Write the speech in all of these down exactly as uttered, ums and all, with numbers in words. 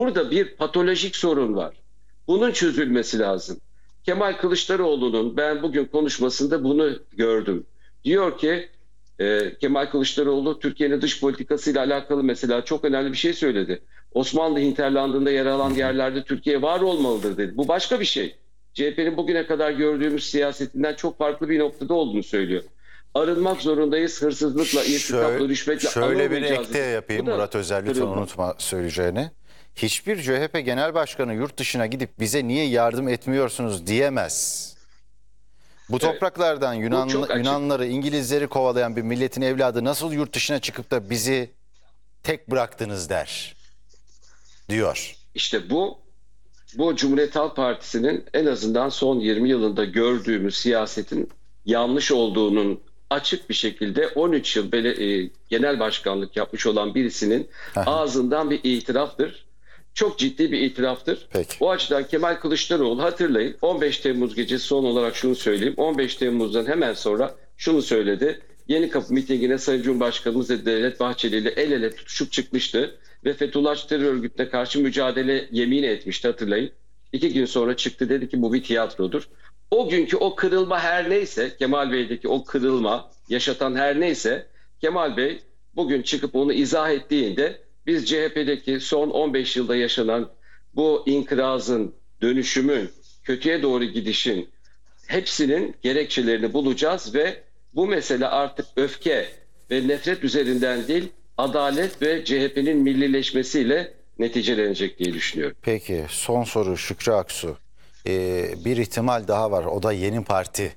burada bir patolojik sorun var. Bunun çözülmesi lazım. Kemal Kılıçdaroğlu'nun ben bugün konuşmasında bunu gördüm. Diyor ki e, Kemal Kılıçdaroğlu Türkiye'nin dış politikasıyla alakalı mesela çok önemli bir şey söyledi. Osmanlı hinterlandında yer alan yerlerde Türkiye var olmalıdır dedi. Bu başka bir şey. C H P'nin bugüne kadar gördüğümüz siyasetinden çok farklı bir noktada olduğunu söylüyor. Arınmak zorundayız, hırsızlıkla, irtikapla, rüşvetle şöyle bir alamayacağız. ekte yapayım Bu da Murat Özer, lütfen kırılma. unutma söyleyeceğini. Hiçbir C H P Genel Başkanı yurt dışına gidip bize niye yardım etmiyorsunuz diyemez. Bu Evet. topraklardan Yunan, Bu çok açık. Yunanları, İngilizleri kovalayan bir milletin evladı nasıl yurt dışına çıkıp da bizi tek bıraktınız der diyor. İşte bu bu Cumhuriyet Halk Partisi'nin en azından son yirmi yılında gördüğümüz siyasetin yanlış olduğunun açık bir şekilde on üç yıl bele, e, genel başkanlık yapmış olan birisinin ağzından bir itiraftır. Çok ciddi bir itiraftır. Peki. O açıdan Kemal Kılıçdaroğlu, hatırlayın, on beş Temmuz gecesi, son olarak şunu söyleyeyim. on beş Temmuz'dan hemen sonra şunu söyledi. Yenikapı mitingine Sayın Cumhurbaşkanımız ve Devlet Bahçeli ile el ele tutuşup çıkmıştı. Ve Fethullah terör örgütüne karşı mücadele yemini etmişti, hatırlayın. İki gün sonra çıktı, dedi ki bu bir tiyatrodur. O günkü o kırılma her neyse, Kemal Bey'deki o kırılma yaşatan her neyse, Kemal Bey bugün çıkıp onu izah ettiğinde biz C H P'deki son on beş yılda yaşanan bu inkırazın, dönüşümün, kötüye doğru gidişin hepsinin gerekçelerini bulacağız ve bu mesele artık öfke ve nefret üzerinden değil, adalet ve C H P'nin millileşmesiyle neticelenecek diye düşünüyorum. Peki, son soru Şükrü Aksu. Ee, bir ihtimal daha var, o da yeni parti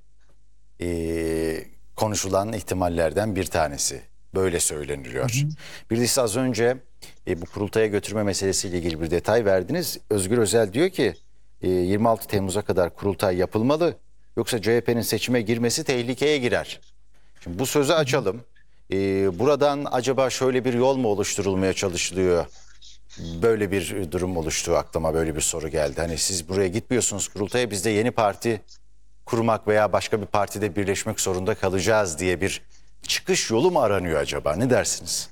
ee, konuşulan ihtimallerden bir tanesi. Böyle söyleniliyor. Hı hı. Bir de siz az önce e, bu kurultaya götürme meselesiyle ilgili bir detay verdiniz. Özgür Özel diyor ki e, yirmi altı Temmuz'a kadar kurultay yapılmalı. Yoksa C H P'nin seçime girmesi tehlikeye girer. Şimdi bu sözü açalım. E, buradan acaba şöyle bir yol mu oluşturulmaya çalışılıyor? Böyle bir durum oluştu, aklıma böyle bir soru geldi. Hani siz buraya gitmiyorsunuz kurultaya, biz de yeni parti kurmak veya başka bir partide birleşmek zorunda kalacağız diye bir çıkış yolu mu aranıyor acaba? Ne dersiniz?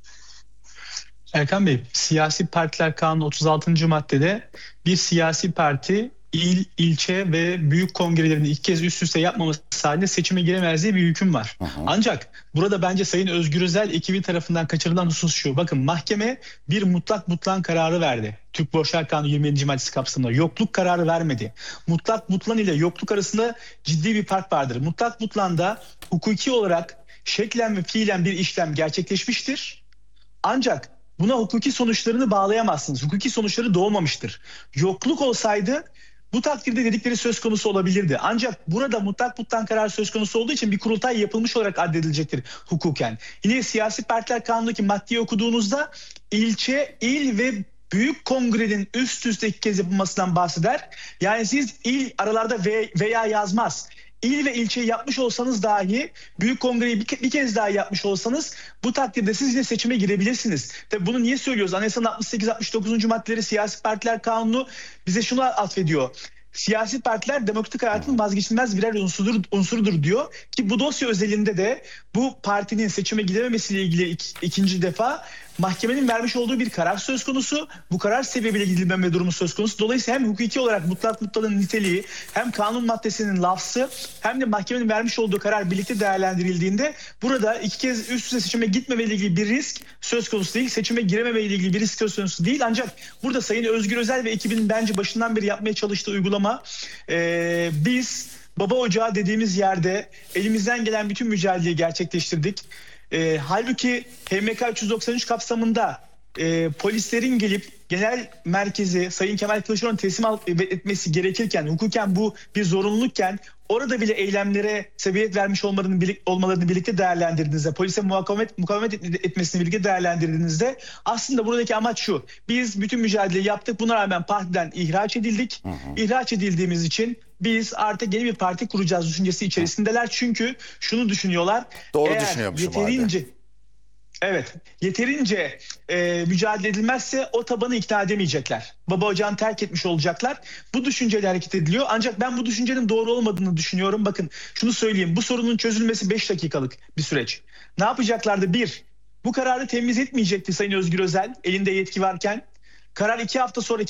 Erkan Bey, Siyasi Partiler Kanunu otuz altıncı maddede bir siyasi parti il, ilçe ve büyük kongrelerini ilk kez üst üste yapmaması halinde seçime giremez diye bir hüküm var. Hı hı. Ancak burada bence Sayın Özgür Özel ekibi tarafından kaçırılan husus şu. Bakın, mahkeme bir mutlak mutlan kararı verdi. Türk Borçlar Kanunu yirmi yedinci maddesi kapsamında yokluk kararı vermedi. Mutlak mutlan ile yokluk arasında ciddi bir fark vardır. Mutlak mutlanda hukuki olarak şeklen ve fiilen bir işlem gerçekleşmiştir. Ancak buna hukuki sonuçlarını bağlayamazsınız. Hukuki sonuçları doğmamıştır. Yokluk olsaydı bu takdirde dedikleri söz konusu olabilirdi. Ancak burada mutlak mutlan karar söz konusu olduğu için bir kurultay yapılmış olarak addedilecektir hukuken. Yine Siyasi Partiler Kanunu'ndaki maddeyi okuduğunuzda ilçe, il ve büyük kongrenin üst üste iki kez yapılmasından bahseder. Yani siz il aralarda ve, veya yazmaz. İl ve ilçeyi yapmış olsanız dahi, büyük kongreyi bir, bir kez daha yapmış olsanız bu takdirde siz yine seçime girebilirsiniz. Tabii bunu niye söylüyoruz? Anayasanın altmış sekiz altmış dokuzuncu maddeleri Siyasi Partiler Kanunu bize şunu atfediyor. Siyasi partiler demokratik hayatın vazgeçilmez birer unsurudur, unsurudur diyor ki bu dosya özelinde de bu partinin seçime gidememesiyle ilgili ik, ikinci defa mahkemenin vermiş olduğu bir karar söz konusu. Bu karar sebebiyle gidilmeme durumu söz konusu. Dolayısıyla hem hukuki olarak mutlak mutlanın niteliği, hem kanun maddesinin lafzı, hem de mahkemenin vermiş olduğu karar birlikte değerlendirildiğinde burada iki kez üst üste seçime gitmemeyle ilgili bir risk söz konusu değil. Seçime girememeyle ilgili bir risk söz konusu değil. Ancak burada Sayın Özgür Özel ve ekibinin bence başından beri yapmaya çalıştığı uygulama, ee, biz baba ocağı dediğimiz yerde elimizden gelen bütün mücadeleyi gerçekleştirdik. E, halbuki H M K üç yüz doksan üç kapsamında e, polislerin gelip genel merkezi Sayın Kemal Kılıçdaroğlu'nun teslim etmesi gerekirken, hukuken bu bir zorunlulukken orada bile eylemlere sebebiyet vermiş olmalarını, olmalarını birlikte değerlendirdiğinizde, polise mukavemet, mukavemet etmesini birlikte değerlendirdiğinizde aslında buradaki amaç şu. Biz bütün mücadeleyi yaptık. Buna rağmen partiden ihraç edildik. Hı hı. İhraç edildiğimiz için biz artık yeni bir parti kuracağız düşüncesi içerisindeler. Çünkü şunu düşünüyorlar. Doğru düşünüyormuşum yeterince, halde. Evet, yeterince e, mücadele edilmezse o tabanı ikna edemeyecekler. Baba ocağını terk etmiş olacaklar. Bu düşünceyle hareket ediliyor. Ancak ben bu düşüncenin doğru olmadığını düşünüyorum. Bakın şunu söyleyeyim. Bu sorunun çözülmesi beş dakikalık bir süreç. Ne yapacaklardı? Bir, bu kararı temiz etmeyecekti Sayın Özgür Özel elinde yetki varken. Karar iki hafta sonra